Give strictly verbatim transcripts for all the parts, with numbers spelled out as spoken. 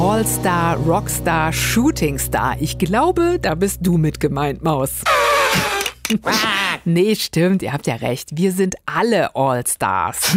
All-Star, Rockstar, Shootingstar. Ich glaube, da bist du mit gemeint, Maus. Nee, stimmt, ihr habt ja recht. Wir sind alle All-Stars.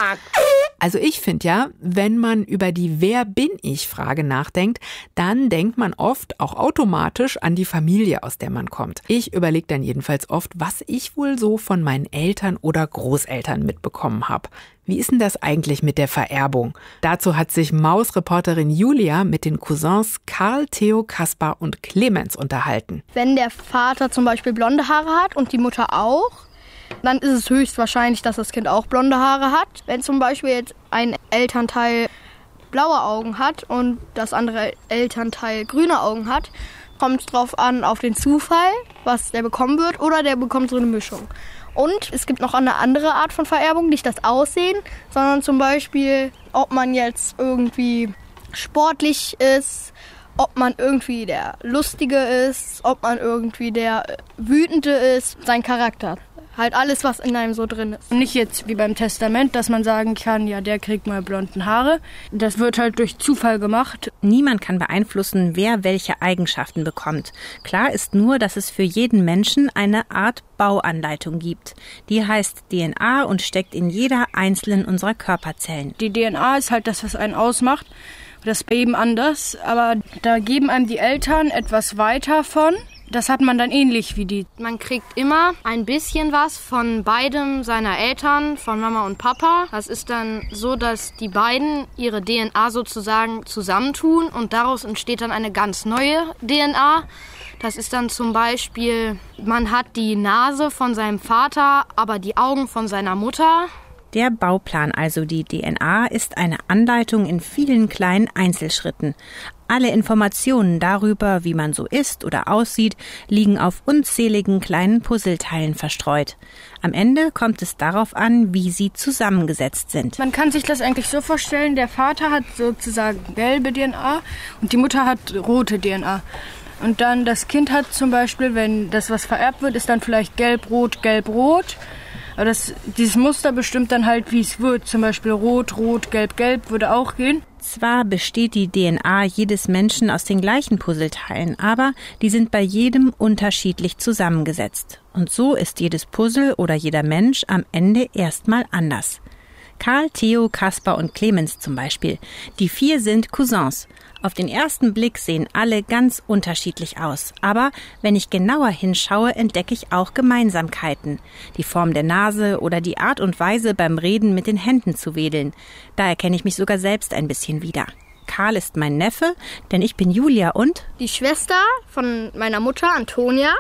Also ich finde ja, wenn man über die Wer-bin-ich-Frage nachdenkt, dann denkt man oft auch automatisch an die Familie, aus der man kommt. Ich überlege dann jedenfalls oft, was ich wohl so von meinen Eltern oder Großeltern mitbekommen habe. Wie ist denn das eigentlich mit der Vererbung? Dazu hat sich Maus-Reporterin Julia mit den Cousins Karl, Theo, Kaspar und Clemens unterhalten. Wenn der Vater zum Beispiel blonde Haare hat und die Mutter auch, dann ist es höchstwahrscheinlich, dass das Kind auch blonde Haare hat. Wenn zum Beispiel jetzt ein Elternteil blaue Augen hat und das andere Elternteil grüne Augen hat, kommt es drauf an, auf den Zufall, was der bekommen wird, oder der bekommt so eine Mischung. Und es gibt noch eine andere Art von Vererbung, nicht das Aussehen, sondern zum Beispiel, ob man jetzt irgendwie sportlich ist, ob man irgendwie der Lustige ist, ob man irgendwie der Wütende ist, sein Charakter. Halt alles, was in einem so drin ist. Nicht jetzt wie beim Testament, dass man sagen kann, ja, der kriegt mal blonden Haare. Das wird halt durch Zufall gemacht. Niemand kann beeinflussen, wer welche Eigenschaften bekommt. Klar ist nur, dass es für jeden Menschen eine Art Bauanleitung gibt. Die heißt D N A und steckt in jeder einzelnen unserer Körperzellen. Die D N A ist halt das, was einen ausmacht. Das ist eben anders, aber da geben einem die Eltern etwas weiter von. Das hat man dann ähnlich wie die. Man kriegt immer ein bisschen was von beidem seiner Eltern, von Mama und Papa. Das ist dann so, dass die beiden ihre D N A sozusagen zusammentun und daraus entsteht dann eine ganz neue D N A. Das ist dann zum Beispiel, man hat die Nase von seinem Vater, aber die Augen von seiner Mutter. Der Bauplan, also die D N A, ist eine Anleitung in vielen kleinen Einzelschritten. Alle Informationen darüber, wie man so ist oder aussieht, liegen auf unzähligen kleinen Puzzleteilen verstreut. Am Ende kommt es darauf an, wie sie zusammengesetzt sind. Man kann sich das eigentlich so vorstellen, der Vater hat sozusagen gelbe D N A und die Mutter hat rote D N A. Und dann das Kind hat zum Beispiel, wenn das was vererbt wird, ist dann vielleicht gelb-rot, gelb-rot. Aber das, dieses Muster bestimmt dann halt, wie es wird. Zum Beispiel rot, rot, gelb, gelb würde auch gehen. Zwar besteht die D N A jedes Menschen aus den gleichen Puzzleteilen, aber die sind bei jedem unterschiedlich zusammengesetzt. Und so ist jedes Puzzle oder jeder Mensch am Ende erstmal anders. Karl, Theo, Kaspar und Clemens zum Beispiel. Die vier sind Cousins. Auf den ersten Blick sehen alle ganz unterschiedlich aus. Aber wenn ich genauer hinschaue, entdecke ich auch Gemeinsamkeiten. Die Form der Nase oder die Art und Weise, beim Reden mit den Händen zu wedeln. Da erkenne ich mich sogar selbst ein bisschen wieder. Karl ist mein Neffe, denn ich bin Julia und die Schwester von meiner Mutter, Antonia.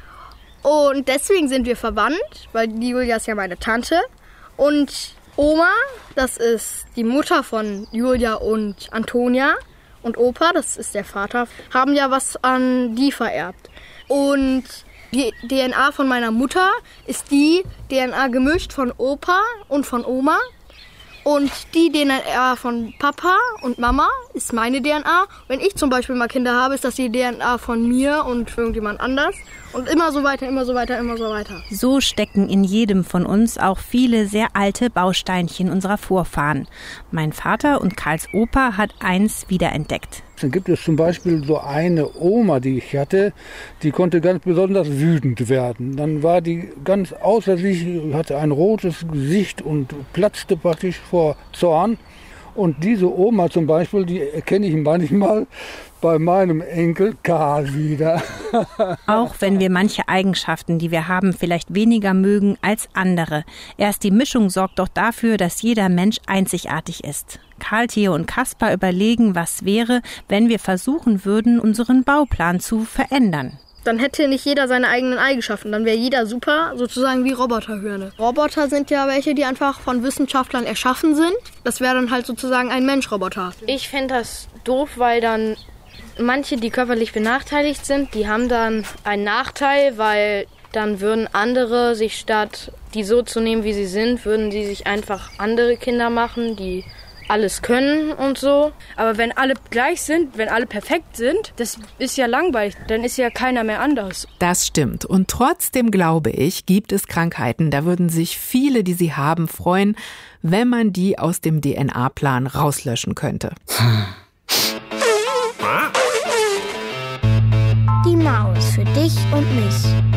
Und deswegen sind wir verwandt, weil die Julia ist ja meine Tante. Und Oma, das ist die Mutter von Julia und Antonia. Und Opa, das ist der Vater, haben ja was an die vererbt. Und die D N A von meiner Mutter ist die D N A gemischt von Opa und von Oma. Und die D N A von Papa und Mama ist meine D N A. Wenn ich zum Beispiel mal Kinder habe, ist das die D N A von mir und irgendjemand anders. Und immer so weiter, immer so weiter, immer so weiter. So stecken in jedem von uns auch viele sehr alte Bausteinchen unserer Vorfahren. Mein Vater und Karls Opa hat eins wiederentdeckt. Dann gibt es zum Beispiel so eine Oma, die ich hatte, die konnte ganz besonders wütend werden. Dann war die ganz außer sich, hatte ein rotes Gesicht und platzte praktisch vor Zorn. Und diese Oma zum Beispiel, die erkenne ich manchmal bei meinem Enkel Karl wieder. Auch wenn wir manche Eigenschaften, die wir haben, vielleicht weniger mögen als andere. Erst die Mischung sorgt doch dafür, dass jeder Mensch einzigartig ist. Karl, Theo und Kaspar überlegen, was wäre, wenn wir versuchen würden, unseren Bauplan zu verändern. Dann hätte nicht jeder seine eigenen Eigenschaften. Dann wäre jeder super, sozusagen wie Roboterhirne. Roboter sind ja welche, die einfach von Wissenschaftlern erschaffen sind. Das wäre dann halt sozusagen ein Mensch-Roboter. Ich fände das doof, weil dann manche, die körperlich benachteiligt sind, die haben dann einen Nachteil, weil dann würden andere sich statt die so zu nehmen, wie sie sind, würden sie sich einfach andere Kinder machen, die alles können und so. Aber wenn alle gleich sind, wenn alle perfekt sind, das ist ja langweilig. Dann ist ja keiner mehr anders. Das stimmt. Und trotzdem glaube ich, gibt es Krankheiten, da würden sich viele, die sie haben, freuen, wenn man die aus dem D N A-Plan rauslöschen könnte. für dich und mich.